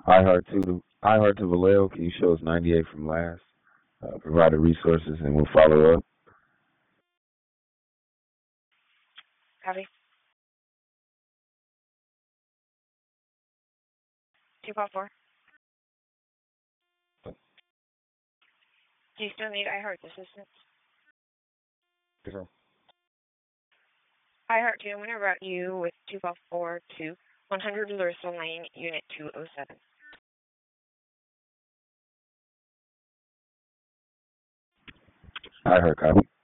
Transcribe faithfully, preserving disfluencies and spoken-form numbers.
iHeart to iHeart to Vallejo. Can you show us ninety-eight from last? Uh, provide the resources and we'll follow up. Copy. two five four. Do you still need iHeart assistance? Sure. iHeart two, I'm going to route you with two five four to one hundred Larissa Lane, Unit two oh seven. iHeart copy.